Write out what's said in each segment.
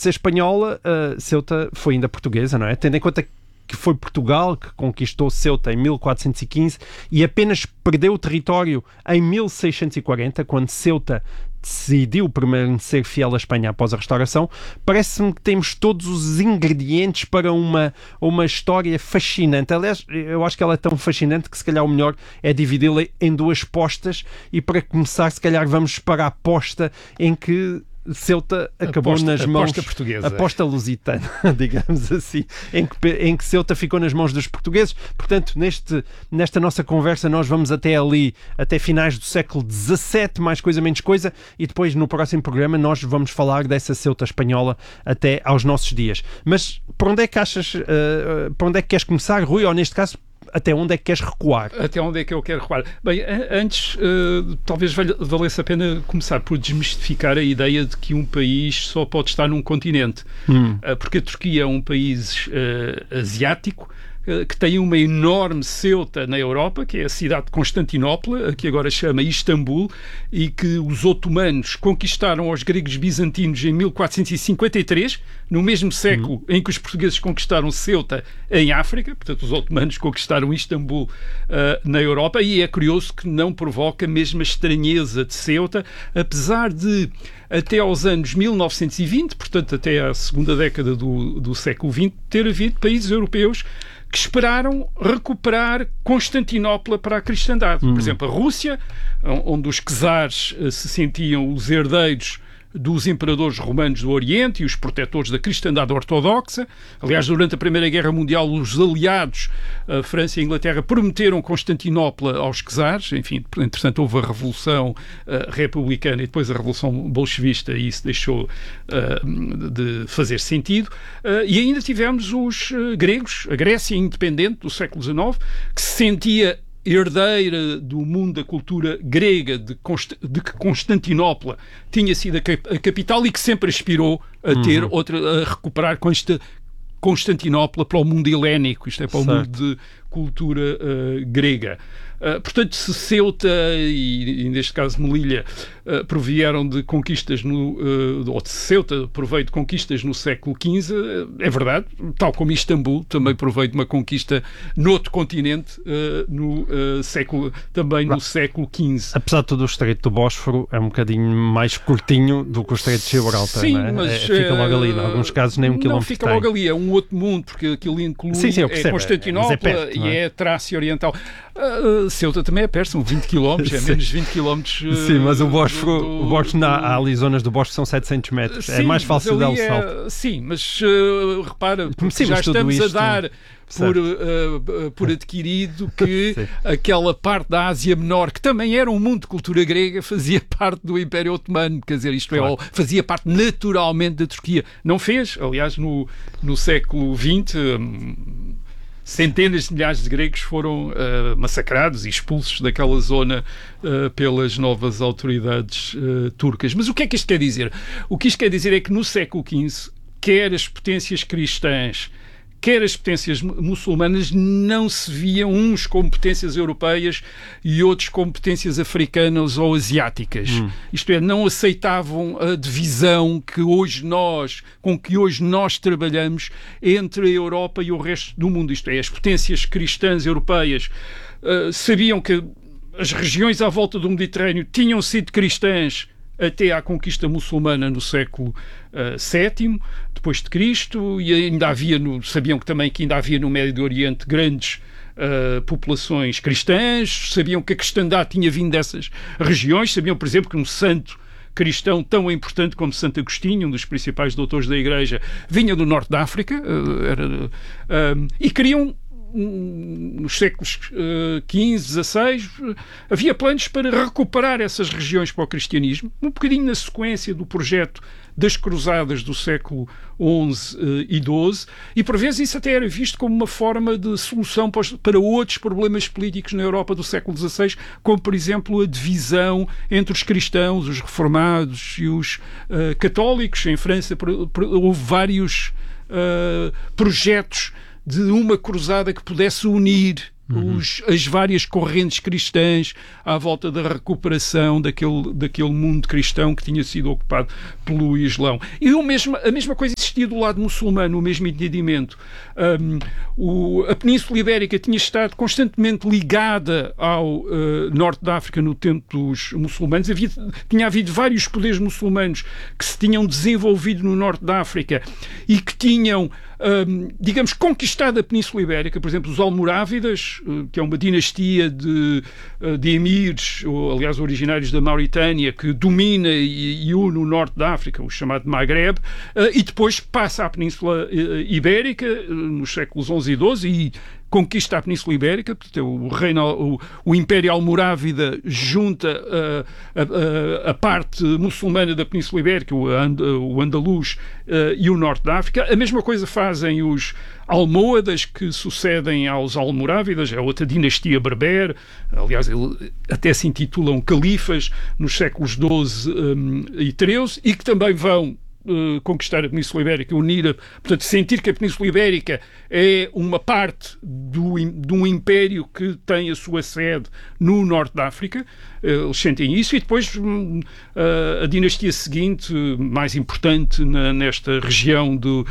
ser espanhola, Ceuta foi ainda portuguesa, não é? Tendo em conta que foi Portugal que conquistou Ceuta em 1415 e apenas perdeu o território em 1640, quando Ceuta decidiu permanecer fiel à Espanha após a restauração. Parece-me que temos todos os ingredientes para uma história fascinante. Aliás, eu acho que ela é tão fascinante que se calhar o melhor é dividi-la em duas postas, e para começar, se calhar vamos para a posta em que Ceuta acabou nas mãos... Aposta portuguesa. Aposta lusitana, digamos assim, em que Ceuta ficou nas mãos dos portugueses. Portanto, nesta nossa conversa nós vamos até finais do século XVII, mais coisa, menos coisa, e depois no próximo programa nós vamos falar dessa Ceuta espanhola até aos nossos dias. Mas por onde é que por onde é que queres começar, Rui, ou neste caso, até onde é que queres recuar? Até onde é que eu quero recuar? Bem, antes, talvez valesse a pena começar por desmistificar a ideia de que um país só pode estar num continente. Porque a Turquia é um país asiático, que tem uma enorme Ceuta na Europa, que é a cidade de Constantinopla, que agora chama Istambul, e que os otomanos conquistaram aos gregos bizantinos em 1453, no mesmo século em que os portugueses conquistaram Ceuta em África. Portanto, os otomanos conquistaram Istambul na Europa, e é curioso que não provoca a mesma estranheza de Ceuta, apesar de, até aos anos 1920, portanto até à segunda década do século XX, ter havido países europeus que esperaram recuperar Constantinopla para a cristandade. Por exemplo, a Rússia, onde os czares se sentiam os herdeiros dos imperadores romanos do Oriente e os protetores da cristandade ortodoxa. Aliás, durante a Primeira Guerra Mundial, os aliados, a França e a Inglaterra, prometeram Constantinopla aos czares. Enfim, entretanto, houve a Revolução Republicana e depois a Revolução Bolchevista, e isso deixou de fazer sentido. E ainda tivemos os gregos, a Grécia independente do século XIX, que se sentia herdeira do mundo da cultura grega, de que Constantinopla tinha sido a capital, e que sempre aspirou a ter a recuperar Constantinopla para o mundo helénico, isto é, para o mundo de cultura grega. Portanto, se Ceuta e neste caso Melilla provieram de conquistas ou de Ceuta proveio de conquistas no século XV, é verdade, tal como Istambul também proveio de uma conquista noutro continente no século XV. Apesar de tudo, o Estreito do Bósforo é um bocadinho mais curtinho do que o Estreito de Gibraltar. Sim, não é? mas fica logo ali, em alguns casos nem um quilómetro. Não fica logo ali, é um outro mundo, porque aquilo inclui Constantinopla, é perto, e é a Trácia Oriental. Ceuta também é perto, são 20 km, é menos 20 km. Sim, mas o Bósforo, há ali zonas do Bósforo que são 700 metros. Sim, é mais fácil dar o salto. Sim, mas repara, já estamos a dar por adquirido que aquela parte da Ásia Menor, que também era um mundo de cultura grega, fazia parte do Império Otomano, quer dizer, isto fazia parte naturalmente da Turquia. Não fez, aliás, no século XX... centenas de milhares de gregos foram massacrados e expulsos daquela zona pelas novas autoridades turcas. Mas o que é que isto quer dizer? O que isto quer dizer é que no século XV, quer as potências cristãs, quer as potências muçulmanas, não se viam uns como potências europeias e outros como potências africanas ou asiáticas. Isto é, não aceitavam a divisão com que hoje nós trabalhamos entre a Europa e o resto do mundo. Isto é, as potências cristãs europeias sabiam que as regiões à volta do Mediterrâneo tinham sido cristãs até à conquista muçulmana no século VII, depois de Cristo, e ainda sabiam que ainda havia no Médio Oriente grandes populações cristãs, sabiam que a cristandade tinha vindo dessas regiões, sabiam, por exemplo, que um santo cristão tão importante como Santo Agostinho, um dos principais doutores da Igreja, vinha do norte da África, e queriam, nos séculos XV, XVI, havia planos para recuperar essas regiões para o cristianismo, um bocadinho na sequência do projeto das cruzadas do século XI e XII, e por vezes isso até era visto como uma forma de solução para outros problemas políticos na Europa do século XVI, como por exemplo a divisão entre os cristãos, os reformados e os católicos. Em França houve vários projetos de uma cruzada que pudesse unir as várias correntes cristãs à volta da recuperação daquele mundo cristão que tinha sido ocupado pelo Islão. E a mesma coisa existia do lado muçulmano, o mesmo entendimento. A Península Ibérica tinha estado constantemente ligada ao norte da África no tempo dos muçulmanos. Tinha havido vários poderes muçulmanos que se tinham desenvolvido no norte da África e que tinham, digamos, conquistado a Península Ibérica. Por exemplo, os Almorávidas, que é uma dinastia de emires, ou, aliás, originários da Mauritânia, que domina e une o norte da África, o chamado Maghreb, e depois passa à Península Ibérica nos séculos XI e XII e conquista a Península Ibérica. Portanto, o Império Almorávida junta a parte muçulmana da Península Ibérica, o Andaluz e o norte da África. A mesma coisa fazem os Almohadas, que sucedem aos Almorávidas, é outra dinastia berber. Aliás, até se intitulam califas nos séculos XII e XIII, e que também vão conquistar a Península Ibérica, portanto, sentir que a Península Ibérica é uma parte de um império que tem a sua sede no norte da África. Eles sentem isso, e depois a dinastia seguinte, mais importante nesta região do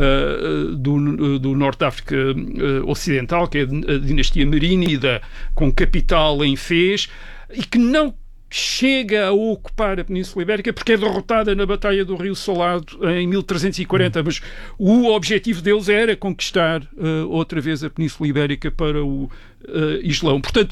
norte da África ocidental, que é a dinastia Merínida, com capital em Fez, e que não chega a ocupar a Península Ibérica porque é derrotada na Batalha do Rio Salado em 1340, mas o objetivo deles era conquistar outra vez a Península Ibérica para o Islão. Portanto,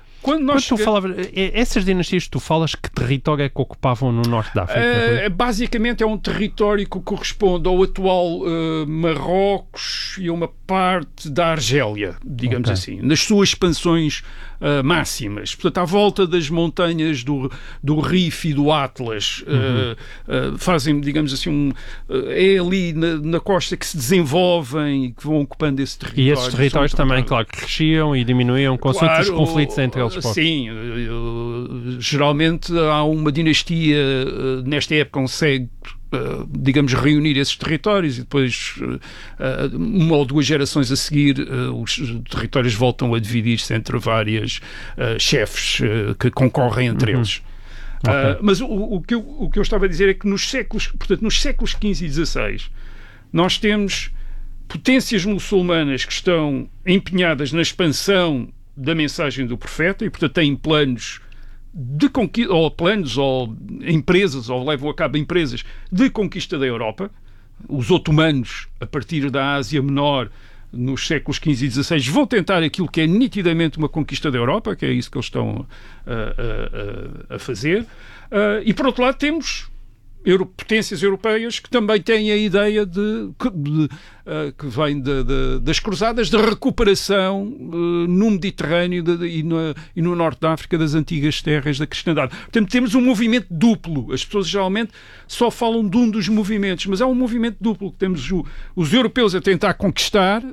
essas dinastias que tu falas, que território é que ocupavam no norte da África? Basicamente é um território que corresponde ao atual Marrocos e a uma parte da Argélia, digamos assim, nas suas expansões máximas. Portanto, à volta das montanhas do Rif e do Atlas, fazem, digamos assim, é ali na costa que se desenvolvem e que vão ocupando esse território. E esses territórios também, claro, cresciam e diminuíam consoante os conflitos entre eles. Sim, geralmente há uma dinastia, nesta época consegue, digamos, reunir esses territórios, e depois, uma ou duas gerações a seguir, os territórios voltam a dividir-se entre várias chefes que concorrem entre eles. Mas o que eu estava a dizer é que nos séculos XV e XVI nós temos potências muçulmanas que estão empenhadas na expansão da mensagem do profeta, e portanto têm planos de conquista, ou empresas, ou levam a cabo empresas de conquista da Europa. Os otomanos, a partir da Ásia Menor, nos séculos XV e XVI, vão tentar aquilo que é nitidamente uma conquista da Europa, que é isso que eles estão a fazer. E por outro lado temos potências europeias que também têm a ideia que vem das cruzadas, da recuperação no Mediterrâneo e no norte da África das antigas terras da cristandade. Portanto, temos um movimento duplo. As pessoas geralmente só falam de um dos movimentos, mas é um movimento duplo. Temos os europeus a tentar conquistar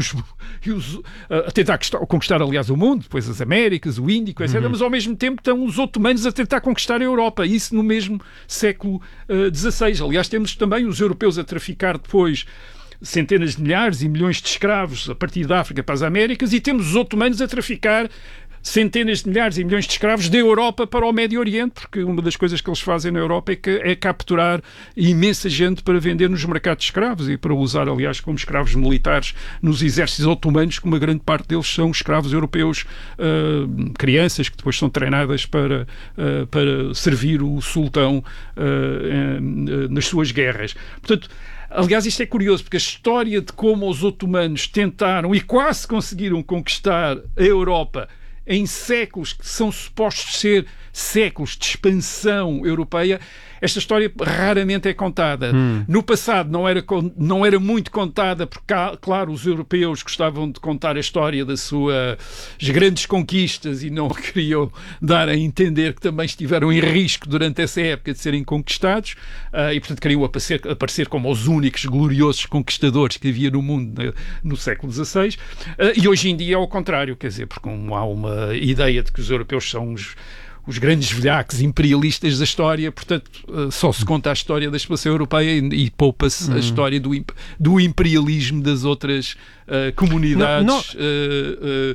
a tentar conquistar, aliás, o mundo, depois as Américas, o Índico, etc. Mas ao mesmo tempo estão os otomanos a tentar conquistar a Europa. Isso no mesmo século XVI. Aliás, temos também os europeus a traficar depois centenas de milhares e milhões de escravos a partir da África para as Américas, e temos os otomanos a traficar centenas de milhares e milhões de escravos da Europa para o Médio Oriente, porque uma das coisas que eles fazem na Europa é capturar imensa gente para vender nos mercados de escravos e para usar, aliás, como escravos militares nos exércitos otomanos, que uma grande parte deles são escravos europeus, crianças que depois são treinadas para servir o sultão nas suas guerras. Portanto, aliás, isto é curioso, porque a história de como os otomanos tentaram e quase conseguiram conquistar a Europa em séculos que são supostos ser séculos de expansão europeia, esta história raramente é contada. No passado não era muito contada, porque, claro, os europeus gostavam de contar a história das suas grandes conquistas e não queriam dar a entender que também estiveram em risco durante essa época de serem conquistados, e, portanto, queriam aparecer como os únicos gloriosos conquistadores que havia no mundo no século XVI. E hoje em dia é ao contrário, quer dizer, porque há uma ideia de que os europeus são os grandes velhacos imperialistas da história, portanto, só se conta a história da expansão europeia e poupa-se a história do imperialismo das outras comunidades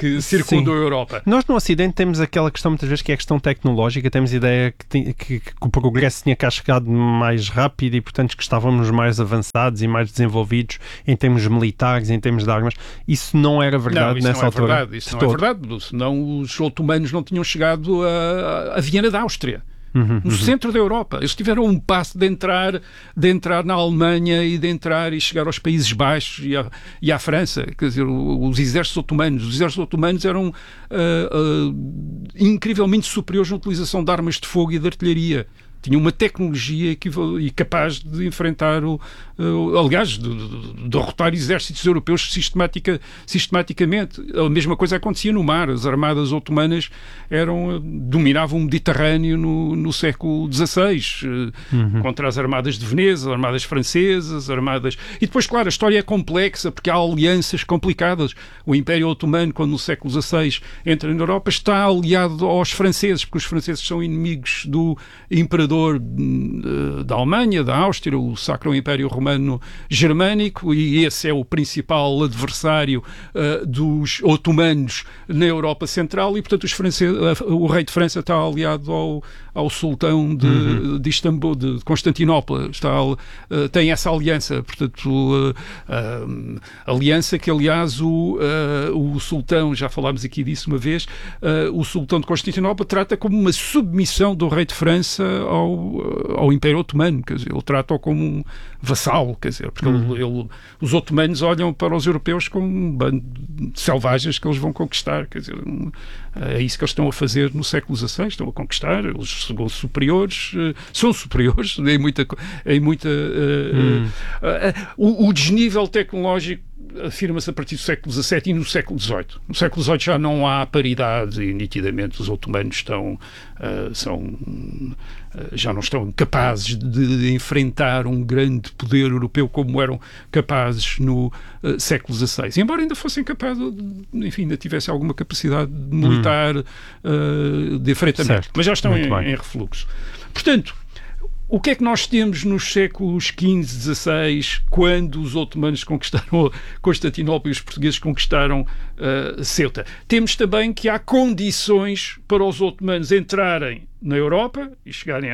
que circundam a Europa. Nós no Ocidente temos aquela questão muitas vezes que é a questão tecnológica, temos a ideia que o progresso tinha cá chegado mais rápido e portanto que estávamos mais avançados e mais desenvolvidos em termos militares, em termos de armas. Isso não era verdade nessa altura. Isso não é verdade, senão os otomanos não tinham chegado a Viena da Áustria. No centro da Europa. Eles tiveram um passo de entrar na Alemanha e de entrar e chegar aos Países Baixos e à França. Quer dizer, os exércitos otomanos eram incrivelmente superiores na utilização de armas de fogo e de artilharia. Tinha uma tecnologia capaz de enfrentar, aliás, de derrotar exércitos europeus sistematicamente. A mesma coisa acontecia no mar. As armadas otomanas dominavam o Mediterrâneo no século XVI, contra as armadas de Veneza, armadas francesas, E depois, claro, a história é complexa, porque há alianças complicadas. O Império Otomano, quando no século XVI entra na Europa, está aliado aos franceses, porque os franceses são inimigos do imperador da Alemanha, da Áustria, o Sacro Império Romano Germânico, e esse é o principal adversário dos otomanos na Europa Central, e portanto o rei de França está aliado ao sultão de Istambul, de Constantinopla, tem essa aliança, portanto aliança que aliás o sultão, já falámos aqui disso uma vez, o sultão de Constantinopla trata como uma submissão do rei de França ao Império Otomano, quer dizer, ele trata-o como um vassalo, quer dizer, porque os otomanos olham para os europeus como um bando de selvagens que eles vão conquistar, quer dizer, é isso que eles estão a fazer no século XVI, estão a conquistar, eles são superiores em muita o desnível tecnológico afirma-se a partir do século XVII e no século XVIII. No século XVIII já não há paridade e nitidamente os otomanos já não estão capazes de enfrentar um grande poder europeu como eram capazes no século XVI. Embora ainda fossem capazes, enfim, ainda tivessem alguma capacidade militar de enfrentamento. Certo. Mas já estão em refluxo. Portanto, o que é que nós temos nos séculos XV, XVI, quando os otomanos conquistaram Constantinopla e os portugueses conquistaram Ceuta? Temos também que há condições para os otomanos entrarem na Europa e chegarem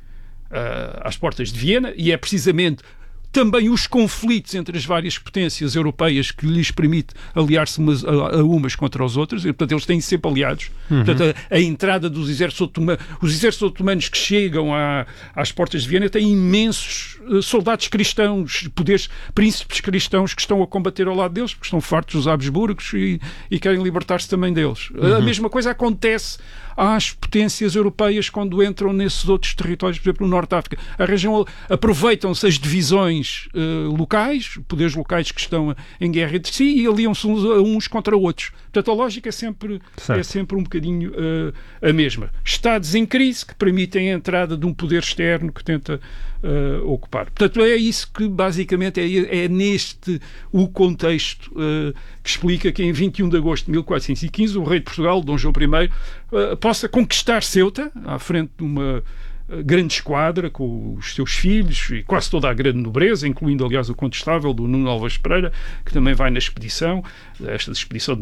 às portas de Viena, e é precisamente também os conflitos entre as várias potências europeias que lhes permite aliar-se umas contra as outras, e portanto eles têm sempre aliados. Portanto, a entrada dos exércitos otomanos, os exércitos otomanos que chegam às portas de Viena têm imensos soldados cristãos, príncipes cristãos que estão a combater ao lado deles, porque estão fartos dos Habsburgos e querem libertar-se também deles. A mesma coisa acontece às potências europeias quando entram nesses outros territórios, por exemplo, no Norte de África. Aproveitam-se as divisões locais, poderes locais que estão em guerra entre si, e aliam-se uns contra outros. Portanto, a lógica é sempre um bocadinho a mesma. Estados em crise que permitem a entrada de um poder externo que tenta ocupar. Portanto, é isso que basicamente é neste o contexto que explica que em 21 de agosto de 1415 o rei de Portugal, Dom João I, possa conquistar Ceuta à frente de uma grande esquadra com os seus filhos e quase toda a grande nobreza, incluindo aliás o condestável do Nuno Alves Pereira, que também vai na expedição, esta expedição de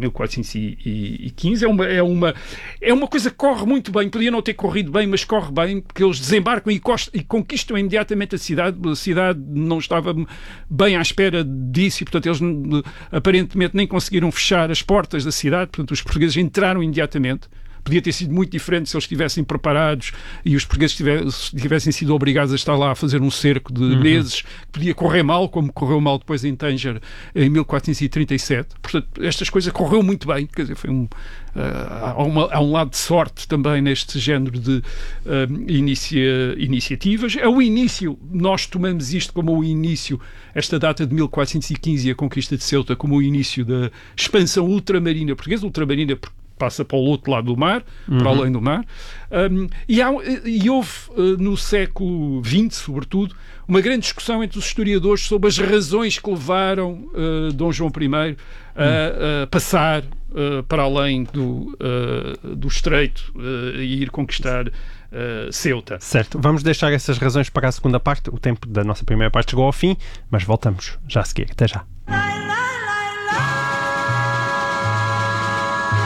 1415. É uma coisa que corre muito bem, podia não ter corrido bem, mas corre bem, porque eles desembarcam e conquistam imediatamente a cidade não estava bem à espera disso, e portanto eles aparentemente nem conseguiram fechar as portas da cidade, portanto os portugueses entraram imediatamente. Podia ter sido muito diferente se eles estivessem preparados e os portugueses tivessem sido obrigados a estar lá a fazer um cerco de meses. Podia correr mal, como correu mal depois em Tanger em 1437. Portanto, estas coisas correu muito bem. Quer dizer, há um lado de sorte também neste género de iniciativas. É o início, nós tomamos isto como o início, esta data de 1415 e a conquista de Ceuta, como o início da expansão ultramarina portuguesa. Ultramarina passa para o outro lado do mar, para além do mar, e houve no século XX, sobretudo, uma grande discussão entre os historiadores sobre as razões que levaram Dom João I a passar para além do Estreito e ir conquistar Ceuta. Certo, vamos deixar essas razões para a segunda parte. O tempo da nossa primeira parte chegou ao fim, mas voltamos já a seguir. Até já.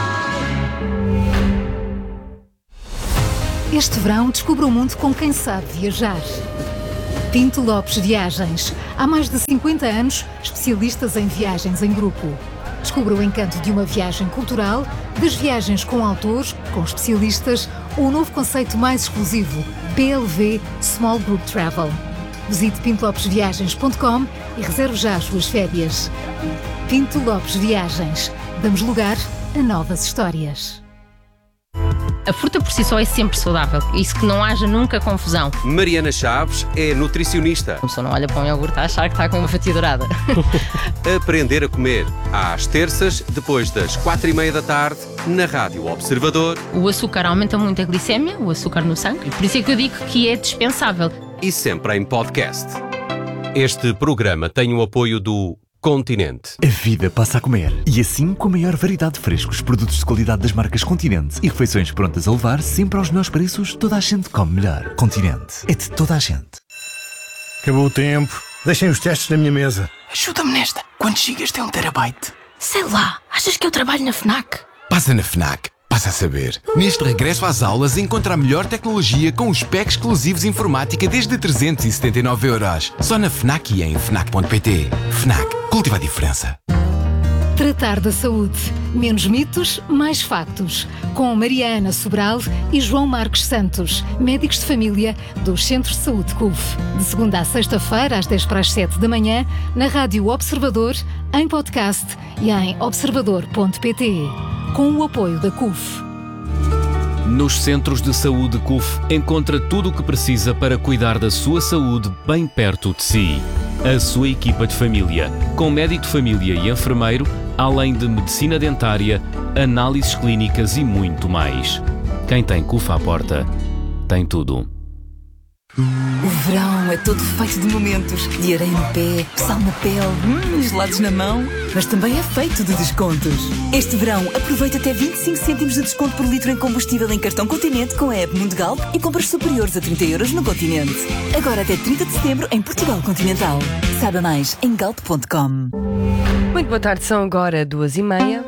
Este verão, descubra o mundo com quem sabe viajar. Pinto Lopes Viagens. Há mais de 50 anos, especialistas em viagens em grupo. Descubra o encanto de uma viagem cultural, das viagens com autores, com especialistas ou o novo conceito mais exclusivo, PLV Small Group Travel. Visite pintolopesviagens.com e reserve já as suas férias. Pinto Lopes Viagens. Damos lugar a novas histórias. A fruta por si só é sempre saudável. Isso que não haja nunca confusão. Mariana Chaves é nutricionista. A pessoa não olha para um iogurte a achar que está com uma fatia dourada. Aprender a comer. Às terças, depois das 4:30 da tarde, na Rádio Observador. O açúcar aumenta muito a glicémia, o açúcar no sangue. Por isso é que eu digo que é dispensável. E sempre em podcast. Este programa tem o apoio do Continente. A vida passa a comer. E assim, com a maior variedade de frescos, produtos de qualidade das marcas Continente e refeições prontas a levar, sempre aos melhores preços, toda a gente come melhor. Continente. É de toda a gente. Acabou o tempo. Deixem os testes na minha mesa. Ajuda-me nesta. Quantos gigas tem 1 terabyte? Sei lá. Achas que eu trabalho na FNAC? Passa na FNAC. Passa a saber. Neste regresso às aulas, encontra a melhor tecnologia com os packs exclusivos de informática desde 379€. Só na FNAC e em FNAC.pt. FNAC. Cultiva a diferença. Tratar da saúde. Menos mitos, mais factos. Com Mariana Sobral e João Marcos Santos, médicos de família dos Centros de Saúde CUF. De segunda a sexta-feira, às 10:07 da manhã, na Rádio Observador, em podcast e em observador.pt. Com o apoio da CUF. Nos Centros de Saúde CUF encontra tudo o que precisa para cuidar da sua saúde bem perto de si. A sua equipa de família, com médico de família e enfermeiro, além de medicina dentária, análises clínicas e muito mais. Quem tem CUF à porta, tem tudo. O verão é todo feito de momentos, de areia no pé, sal na pele, gelados na mão, mas também é feito de descontos. Este verão, aproveita até 25 cêntimos de desconto por litro em combustível em cartão Continente com a app Mundo Galp e compras superiores a 30€ no Continente. Agora até 30 de setembro em Portugal Continental. Saiba mais em galp.com. Muito boa tarde, são agora 2:30.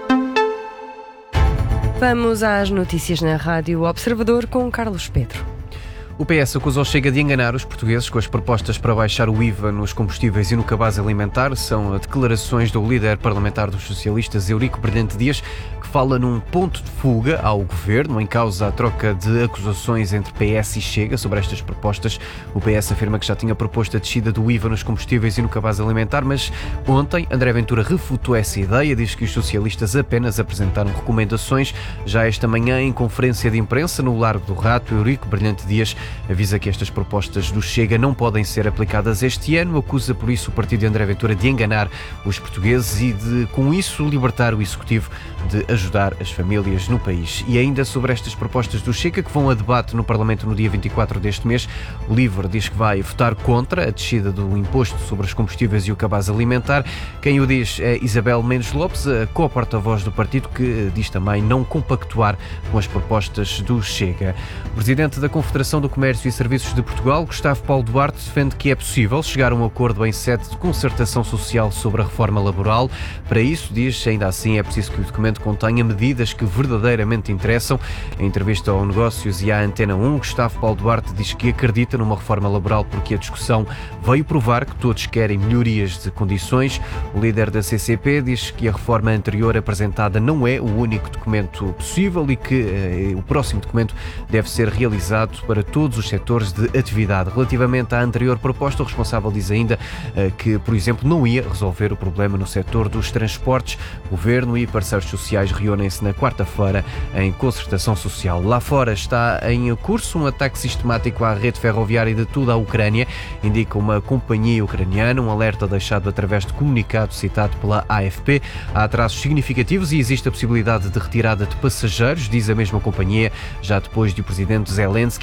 Vamos às notícias na Rádio Observador com Carlos Pedro. O PS acusou Chega de enganar os portugueses com as propostas para baixar o IVA nos combustíveis e no cabaz alimentar. São declarações do líder parlamentar dos socialistas, Eurico Brilhante Dias, que fala num ponto de fuga ao governo, em causa a troca de acusações entre PS e Chega sobre estas propostas. O PS afirma que já tinha proposto a descida do IVA nos combustíveis e no cabaz alimentar, mas ontem André Ventura refutou essa ideia, diz que os socialistas apenas apresentaram recomendações. Já esta manhã, em conferência de imprensa no Largo do Rato, Eurico Brilhante Dias avisa que estas propostas do Chega não podem ser aplicadas este ano, acusa por isso o partido de André Ventura de enganar os portugueses e de, com isso, libertar o Executivo de ajudar as famílias no país. E ainda sobre estas propostas do Chega, que vão a debate no Parlamento no dia 24 deste mês, o LIVRE diz que vai votar contra a descida do imposto sobre os combustíveis e o cabaz alimentar. Quem o diz é Isabel Mendes Lopes, a co-porta-voz do partido, que diz também não compactuar com as propostas do Chega. O presidente da Confederação do Comércio e Serviços de Portugal, Gustavo Paulo Duarte, defende que é possível chegar a um acordo em sede de concertação social sobre a reforma laboral. Para isso, diz, ainda assim é preciso que o documento contenha medidas que verdadeiramente interessam. Em entrevista ao Negócios e à Antena 1, Gustavo Paulo Duarte diz que acredita numa reforma laboral porque a discussão veio provar que todos querem melhorias de condições. O líder da CCP diz que a reforma anterior apresentada não é o único documento possível e que o próximo documento deve ser realizado para todos os setores de atividade. Relativamente à anterior proposta, o responsável diz ainda que, por exemplo, não ia resolver o problema no setor dos transportes. Governo e parceiros sociais reúnem-se na quarta-feira em concertação social. Lá fora está em curso um ataque sistemático à rede ferroviária de toda a Ucrânia, indica uma companhia ucraniana, um alerta deixado através de comunicado citado pela AFP. Há atrasos significativos e existe a possibilidade de retirada de passageiros, diz a mesma companhia, já depois de o presidente Zelensky ter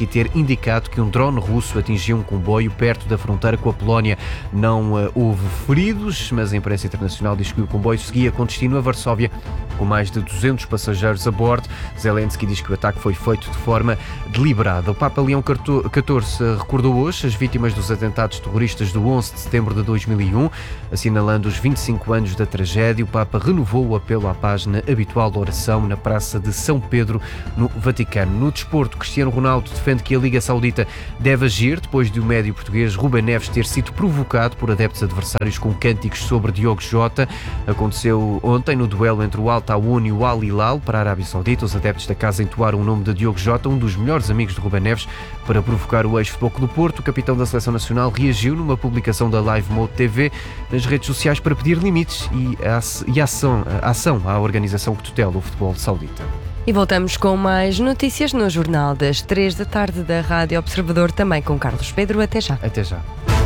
indicado que um drone russo atingiu um comboio perto da fronteira com a Polónia. Não houve feridos, mas a imprensa internacional diz que o comboio seguia com destino a Varsóvia, com mais de 200 passageiros a bordo. Zelensky diz que o ataque foi feito de forma deliberada. O Papa Leão XIV recordou hoje as vítimas dos atentados terroristas do 11 de setembro de 2001, assinalando os 25 anos da tragédia. O Papa renovou o apelo à paz na habitual oração na Praça de São Pedro, no Vaticano. No desporto, Cristiano Ronaldo defende que a Liga Saudita deve agir depois de o médio português Ruben Neves ter sido provocado por adeptos adversários com cânticos sobre Diogo Jota. Aconteceu ontem no duelo entre o Al Tawoun e o Al Hilal para a Arábia Saudita. Os adeptos da casa entoaram o nome de Diogo Jota, um dos melhores amigos de Ruben Neves, para provocar o ex-Futebol Clube do Porto. O capitão da Seleção Nacional reagiu numa publicação da Live Mode TV nas redes sociais para pedir limites e ação à organização que tutela o futebol saudita. E voltamos com mais notícias no Jornal das 3 da tarde da Rádio Observador, também com Carlos Pedro. Até já. Até já.